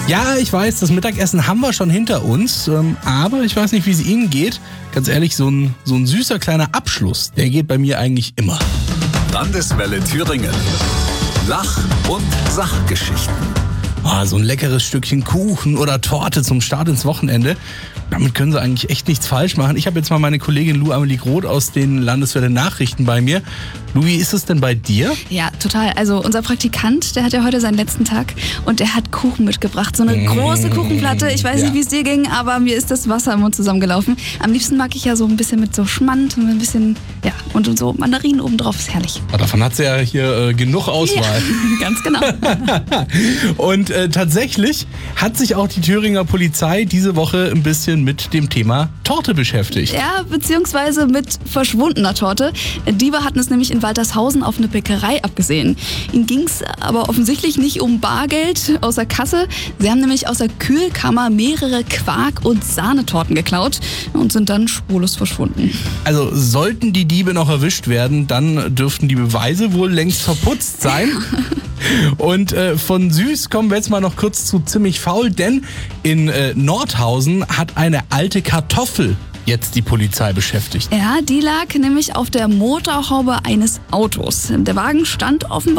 Ja, ich weiß, das Mittagessen haben wir schon hinter uns, aber ich weiß nicht, wie es Ihnen geht. Ganz ehrlich, so ein süßer kleiner Abschluss, der geht bei mir eigentlich immer. Landeswelle Thüringen. Lach- und Sachgeschichten. Oh, so ein leckeres Stückchen Kuchen oder Torte zum Start ins Wochenende. Damit können Sie eigentlich echt nichts falsch machen. Ich habe jetzt mal meine Kollegin Lou Amelie Groth aus den Landeswelle Nachrichten bei mir. Lou, wie ist es denn bei dir? Ja, total. Also unser Praktikant, der hat ja heute seinen letzten Tag und der hat Kuchen mitgebracht. So eine große Kuchenplatte. Ich weiß nicht, wie es dir ging, aber mir ist das Wasser im Mund zusammengelaufen. Am liebsten mag ich ja so ein bisschen mit so Schmand und ein bisschen, ja, und so Mandarinen obendrauf. Ist herrlich. Davon hat sie ja hier genug Auswahl. Ja, ganz genau. Und tatsächlich hat sich auch die Thüringer Polizei diese Woche ein bisschen mit dem Thema Torte beschäftigt. Ja, beziehungsweise mit verschwundener Torte. Diebe hatten es nämlich in Waltershausen auf eine Bäckerei abgesehen. Ihnen ging es aber offensichtlich nicht um Bargeld aus der Kasse. Sie haben nämlich aus der Kühlkammer mehrere Quark- und Sahnetorten geklaut und sind dann spurlos verschwunden. Also sollten die Diebe noch erwischt werden, dann dürften die Beweise wohl längst verputzt sein. Und von süß kommen wir jetzt mal noch kurz zu ziemlich faul, denn in Nordhausen hat eine alte Kartoffel jetzt die Polizei beschäftigt. Ja, die lag nämlich auf der Motorhaube eines Autos. Der Wagen stand offenbar